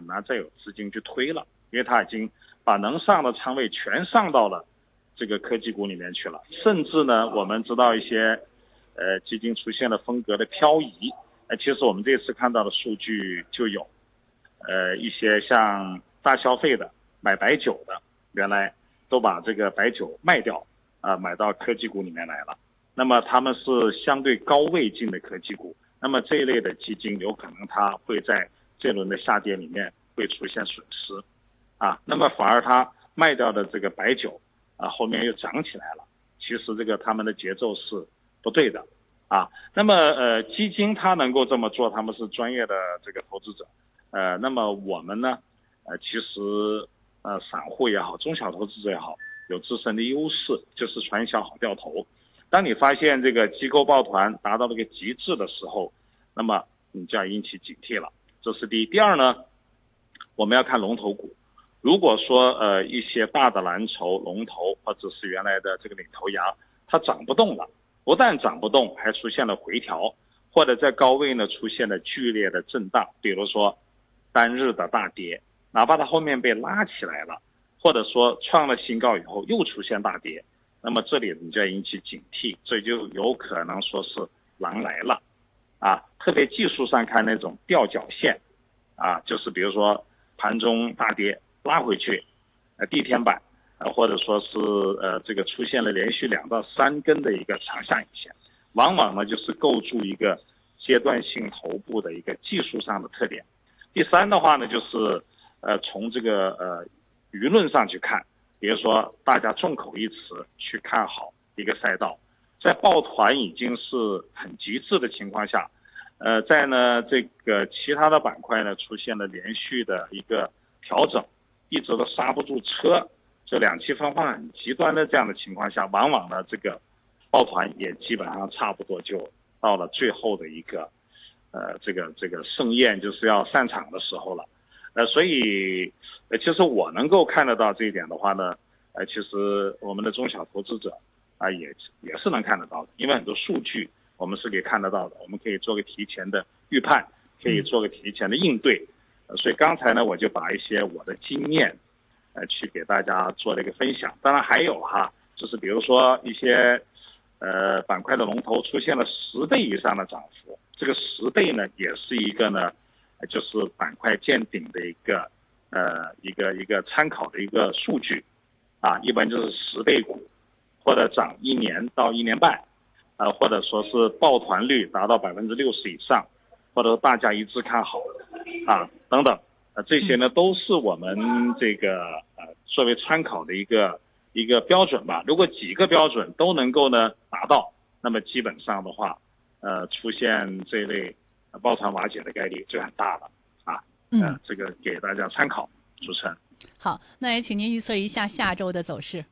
难再有资金去推了，因为它已经把能上的仓位全上到了这个科技股里面去了。甚至呢，我们知道一些基金出现了风格的漂移，其实我们这次看到的数据就有一些像大消费的买白酒的，原来都把这个白酒卖掉买到科技股里面来了。那么他们是相对高位进的科技股，那么这一类的基金有可能它会在这轮的下跌里面会出现损失那么反而它卖掉的这个白酒后面又涨起来了。其实这个他们的节奏是不对的那么基金它能够这么做，他们是专业的这个投资者那么我们呢其实散户也好，中小投资者也好，有自身的优势，就是船小好掉头。当你发现这个机构抱团达到了一个极致的时候，那么你就要引起警惕了，这是第一。第二呢，我们要看龙头股。如果说一些大的蓝筹龙头或者是原来的这个领头羊，它涨不动了，不但涨不动，还出现了回调，或者在高位呢出现了剧烈的震荡，比如说单日的大跌，哪怕它后面被拉起来了，或者说创了新高以后又出现大跌，那么这里你就要引起警惕，这就有可能说是狼来了特别技术上看那种吊脚线就是比如说盘中大跌拉回去地天板或者说是这个出现了连续2到3根的一个长下影线，往往呢就是构筑一个阶段性头部的一个技术上的特点。第三的话呢，就是从这个舆论上去看，比如说大家众口一词去看好一个赛道，在抱团已经是很极致的情况下，在呢这个其他的板块呢出现了连续的一个调整，一直都刹不住车，这两极分化很极端的这样的情况下，往往呢这个抱团也基本上差不多就到了最后的一个这个盛宴就是要散场的时候了。所以其实我能够看得到这一点的话呢，其实我们的中小投资者也是能看得到的，因为很多数据我们是可以看得到的，我们可以做个提前的预判，可以做个提前的应对。所以刚才呢，我就把一些我的经验去给大家做了一个分享。当然还有就是比如说一些板块的龙头出现了10倍以上的涨幅，这个10倍呢也是一个呢就是板块见顶的一个参考的一个数据一般就是10倍股，或者涨1年到1年半或者说是抱团率达到60%以上，或者大家一致看好等等这些呢都是我们这个作为参考的一个标准吧。如果几个标准都能够呢达到，那么基本上的话出现这类抱团瓦解的概率就很大了这个给大家参考。主持人好，那也请您预测一下下周的走势。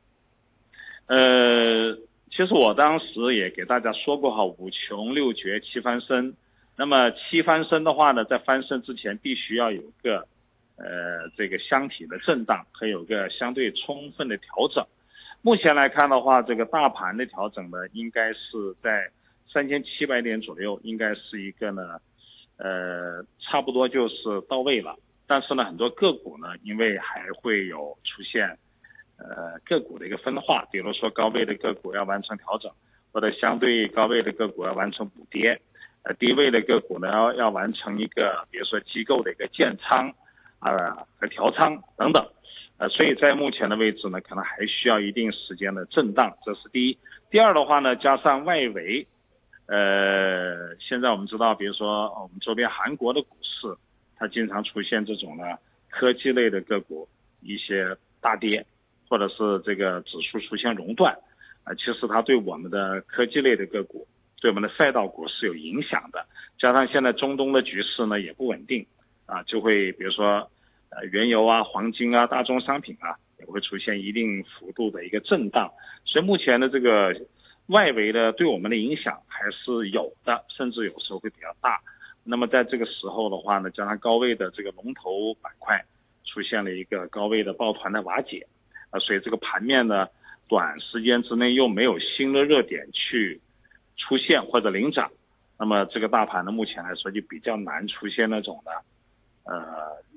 其实我当时也给大家说过5穷6绝7翻身。那么7翻身的话呢，在翻身之前必须要有个这个箱体的震荡和有个相对充分的调整。目前来看的话，这个大盘的调整呢，应该是在3700点左右，应该是一个呢差不多就是到位了。但是呢，很多个股呢，因为还会有出现个股的一个分化，比如说高位的个股要完成调整，或者相对高位的个股要完成补跌，低位的个股呢要完成一个比如说机构的一个建仓和调仓等等。所以在目前的位置呢，可能还需要一定时间的震荡，这是第一。第二的话呢，加上外围现在我们知道，比如说我们周边韩国的股市，它经常出现这种呢科技类的个股一些大跌，或者是这个指数出现熔断其实它对我们的科技类的个股，对我们的赛道股是有影响的。加上现在中东的局势呢也不稳定就会比如说原油黄金大宗商品也会出现一定幅度的一个震荡。所以目前的这个外围的对我们的影响还是有的，甚至有时候会比较大。那么在这个时候的话呢，加上高位的这个龙头板块出现了一个高位的抱团的瓦解所以这个盘面呢短时间之内又没有新的热点去出现或者领涨，那么这个大盘呢目前来说就比较难出现那种的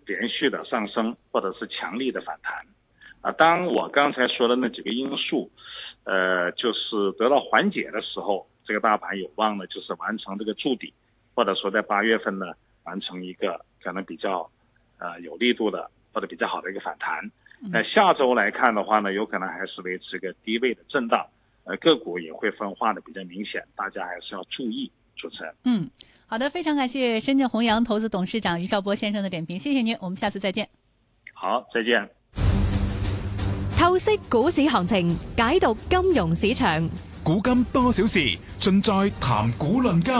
连续的上升或者是强力的反弹当我刚才说的那几个因素就是得到缓解的时候，这个大盘有望呢就是完成这个筑底，或者说在8月份呢完成一个可能比较有力度的或者比较好的一个反弹。下周来看的话呢，有可能还是维持一个低位的震荡，个股也会分化的比较明显，大家还是要注意。主持人， 好的，非常感谢深圳弘扬投资董事长于绍波先生的点评，谢谢您，我们下次再见。 好，再见。 透析股市行情，解讀金融市場， 古今多少事，盡在談股論金。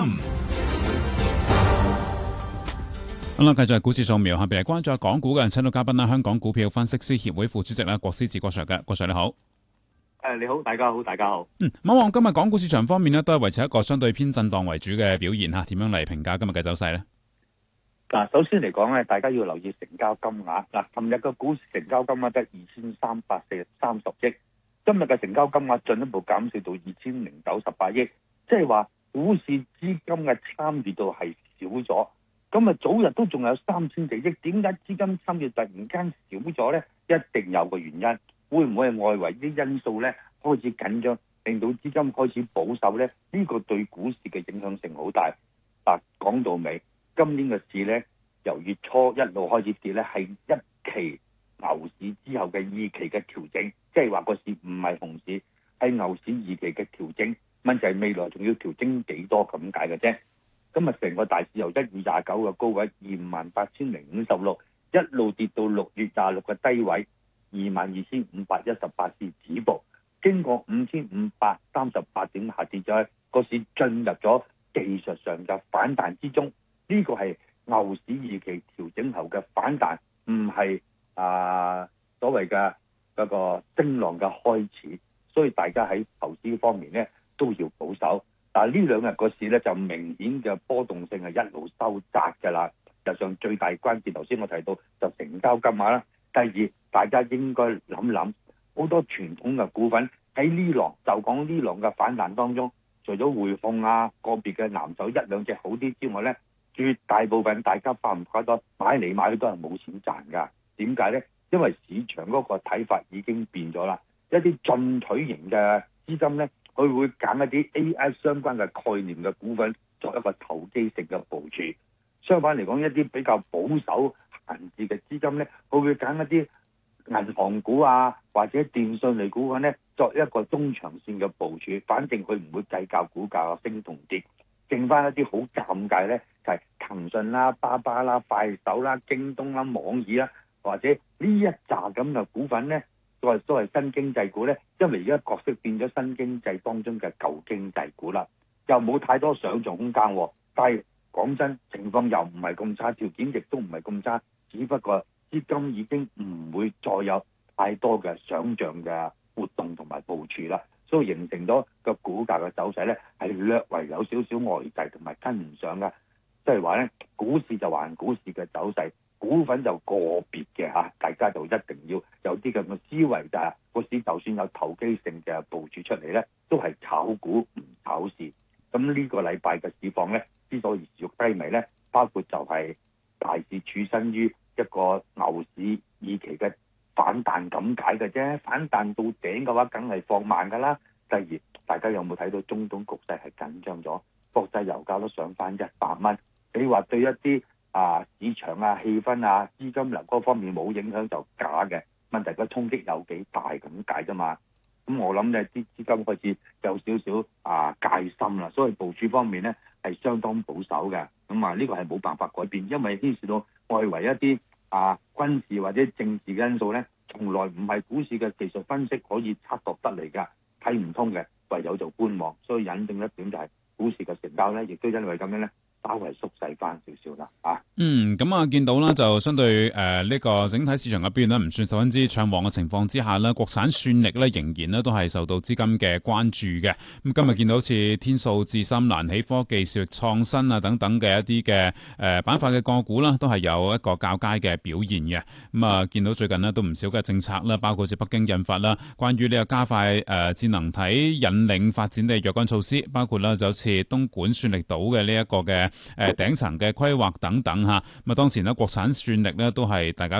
好啦，繼續係股市掃描，下邊嚟關注港股嘅請到嘉賓啦，香港股票分析師協會副主席啦，郭思治郭 Sir 嘅，郭 Sir 你好。 你好，大家好，大家好。 咁往今日港股市場方面呢，都係維持一個相對偏震盪為主嘅表現嚇，點樣嚟評價今日嘅走勢呢？ 嗱，首先嚟講咧，大家要留意成交金額。嗱，琴日嘅股市成交金額得2330億，今日嘅成交金額進一步減少到2098億，即係話股市資金嘅參與度係少咗。咁啊，早日都仲有3000幾億，點解資金參與突然間少咗呢？一定有個原因。會唔會係外圍啲因素咧開始緊張，令到資金開始保守咧？呢個對股市嘅影響性好大。嗱，講到尾，今年嘅市咧由月初一路開始跌咧，係一期牛市之後嘅二期嘅調整，即係話個市唔係熊市，係牛市二期嘅調整。問題係未來仲要調整幾多咁解嘅啫。今日成個大市由1月29嘅高位28056，一路跌到6月26嘅低位22518是止步，經過5538點下跌咗，個市進入咗技術上嘅反彈之中。呢個係牛市二期調整後嘅反彈，唔係所謂嘅嗰個升浪嘅開始。所以大家喺投資方面咧都要保守。但係呢兩日個市咧就明顯嘅波動性係一路收窄㗎啦。實際上最大關鍵頭先我提到就成交金額啦。第二，大家應該諗好多傳統嘅股份喺呢浪就講呢浪嘅反彈當中，除咗匯控個別嘅藍籌一兩隻好啲之外咧，絕大部分大家花唔花多買嚟買去都係冇錢賺㗎。點解咧？因為市場嗰個睇法已經變咗啦。一啲進取型嘅資金咧，佢會揀一啲 AI 相關嘅概念嘅股份作一個投機性嘅部署。相反嚟講，一啲比較保守閒置嘅資金咧，佢會揀一啲銀行股或者電信類股份咧，作一個中長線嘅部署。反正佢唔會計較股價嘅升同跌。剩翻一啲好尷尬咧，就係騰訊巴巴快手京東網易或者呢一紮咁嘅股份咧，都係新經濟股咧。因為而家角色變咗新經濟當中嘅舊經濟股啦，又冇太多想像空間。但係講真，情況又唔係咁差，條件亦都唔係咁差，只不過資金已經唔會再有太多嘅想像嘅活動同埋部署啦，所以形成咗個股價嘅走勢咧係略為有少少呆滯同埋跟唔上嘅。即係話咧，股市就還股市嘅走勢，股份就個別嘅大家就一定要有啲咁嘅思維，就係個市就算有投機性嘅部署出嚟咧，都係炒股唔炒市。咁呢個禮拜嘅市況咧，之所以持續低迷咧，包括就係大市處身於一個牛市二期嘅反彈咁解嘅啫。反彈到頂嘅話，梗係放慢㗎啦。第二，大家有冇睇到中東局勢係緊張咗？國際油價都上翻100蚊。你話對一啲市場氣氛資金流嗰方面冇影響就假嘅。問題個衝擊有幾大咁解啫嘛。咁我諗咧，啲資金開始有少少戒心啦，所以部署方面咧係相當保守嘅。咁呢個係冇辦法改變，因為牽涉到外圍一啲軍事或者政治嘅因素咧，從來唔係股市嘅技術分析可以測度得嚟㗎，睇唔通嘅，唯有做觀望。所以引證一點就係股市嘅成交咧，亦都因為咁樣咧，稍微縮細翻少少啦。 咁見到啦，就相對呢個整體市場嘅表現咧，唔算十分之暢旺嘅情況之下咧，國產算力咧仍然咧都係受到資金嘅關注嘅。咁今日見到好似天素、智深、蘭喜科技、兆易創新等等嘅一啲嘅板塊嘅個股啦，都係有一個較佳嘅表現嘅。咁見到最近呢都唔少嘅政策啦，包括住北京印發啦，關於呢個加快智能體引領發展嘅若干措施，包括啦就好似東莞算力島嘅呢一個嘅頂層嘅規劃等等嚇。咁啊當前呢，國產算力呢都係大家